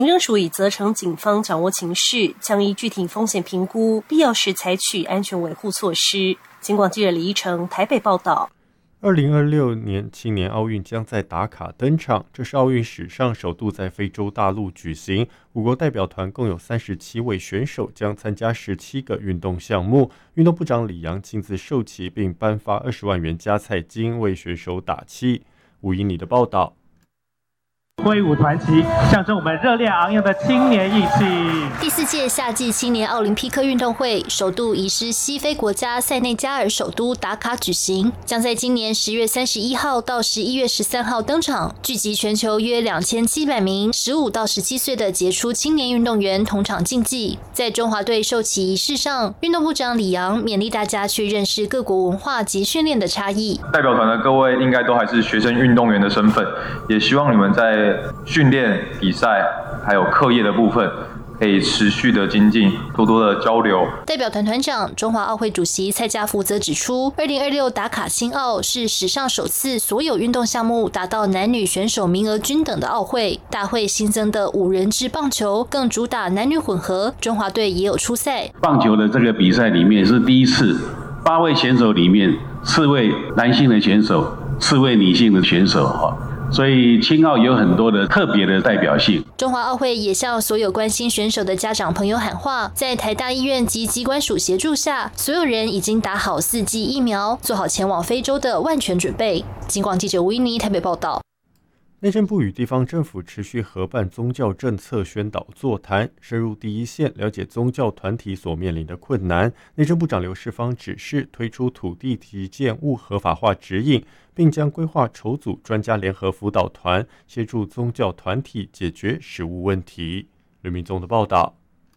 行政署已责成警方掌握情势，将依具体风险评估，必要时采取安全维护措施。警广记者李依成台北报道。 2026年青年奥运将在达卡登场，这是奥运史上首度在非洲大陆举行。5国代表团共有37位选手，将参加17个运动项目。运动部长李洋亲自授旗，并颁发20万元加菜金为选手打气。吴英里的报道。 挥舞团旗，象征我们热烈昂扬的青年意气。 第4届夏季青年奥林匹克运动会首度移师西非国家塞内加尔首都达卡举行，将在今年10月31号到11月13号登场，聚集全球约2700名15到17岁的杰出青年运动员同场竞技。在中华队授旗仪式上，运动部长李洋勉励大家去认识各国文化及训练的差异。 代表团的各位应该都还是学生运动员的身份，也希望你们在训练、比赛还有课业的部分可以持续的精进，多多的交流。 代表团团长、中华奥会主席蔡家福则指出，2026达卡新奥是史上首次所有运动项目达到男女选手名额均等的奥会。大会新增的5人制棒球更主打男女混合，中华队也有出赛。 棒球的这个比赛里面是第一次，8位选手里面4位男性的选手，4位女性的选手哈。所以青奥有很多的特别的代表性。 中华奥会也向所有关心选手的家长朋友喊话，在台大医院及疾管署协助下，所有人已经打好4剂疫苗，做好前往非洲的万全准备。警广记者吴依妮台北报道。 内政部与地方政府持续合办宗教政策宣导座谈，深入第一线，了解宗教团体所面临的困难。内政部长刘世芳指示推出土地及建物合法化指引，并将规划筹组专家联合辅导团，协助宗教团体解决实务问题。吕明宗的报道。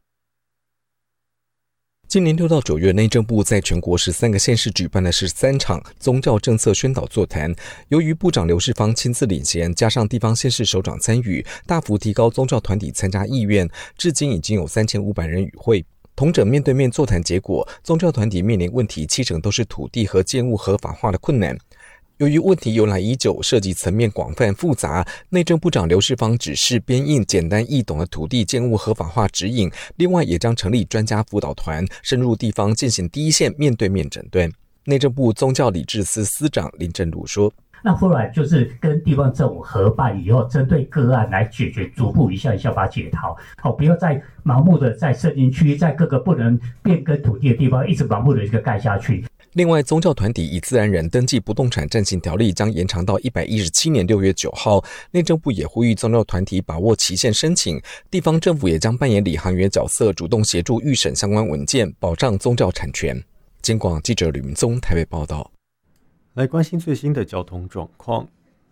今年6到9月，内政部在全国13个县市举办了13场宗教政策宣导座谈。由于部长刘世芳亲自领衔，加上地方县市首长参与，大幅提高宗教团体参加意愿，至今已经有3500人与会。同整面对面座谈结果，宗教团体面临问题70%都是土地和建物合法化的困难。由于问题由来已久，涉及层面广泛复杂，内政部长刘世芳指示编印简单易懂的土地建物合法化指引，另外也将成立专家辅导团，深入地方进行第一线面对面诊断。内政部宗教理智司司长林正儒说， 那后来就是跟地方政府合办以后，针对个案来解决，逐步一下一下把它解套，不要再盲目的在社经区，在各个不能变更土地的地方，一直盲目的一个盖下去。 另外，宗教团体以自然人登记不动产暂行条例将延长到117年6月9号。内政部也呼吁宗教团体把握期限申请，地方政府也将扮演领航员角色，主动协助预审相关文件，保障宗教产权。警广记者吕明宗台北报道。 来关心最新的交通状况。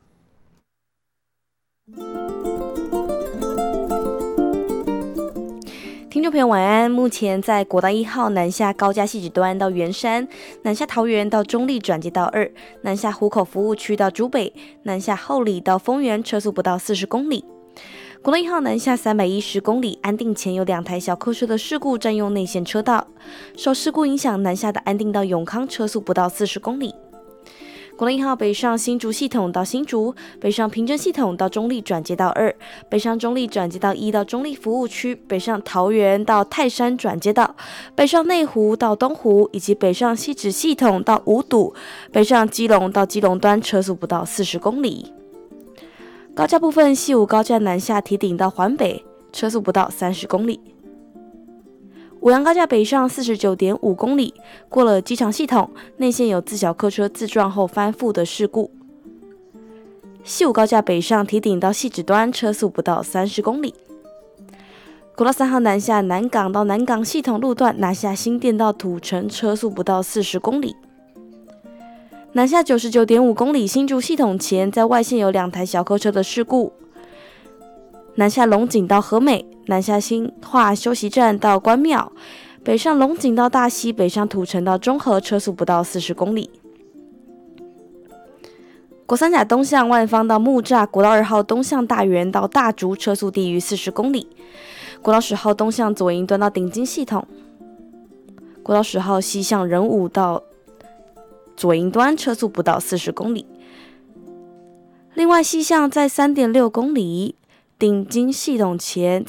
听众朋友晚安，目前在国道1号南下高架汐止端到圆山，南下桃园到中立转接道2，南下湖口服务区到竹北，南下后里到丰原，车速不到40公里。国道1号南下310公里，安定前有2台小客车的事故占用内线车道，受事故影响，南下的安定到永康车速不到40公里。国道1号北上新竹系统到新竹，北上平镇系统到中立转接道2，北上中立转接道1到中立服务区，北上桃园到泰山转接道，北上内湖到东湖，以及北上汐止系统到五堵，北上基隆到基隆端车速不到40公里。高架部分，西武高架南下堤顶到环北，车速不到30公里。五杨高架北上49.5公里，过了机场系统，内线有自小客车自撞后翻覆的事故。西武高架北上堤顶到汐止端，车速不到30公里。国道3号南下南港到南港系统路段，南下新店到土城，车速不到40公里。南下99.5公里新竹系统前，在外线有2台小客车的事故。南下龙井到和美，南下新化休息站到关庙，北上龙井到大溪，北上土城到中和，车速不到40公里。国三甲东向万方到木栅，国道2号东向大园到大竹，车速低于40公里。国道10号东向左营端到顶金系统，国道10号西向仁武到左营端，车速不到40公里。另外西向在 3.6 公里，顶金系统前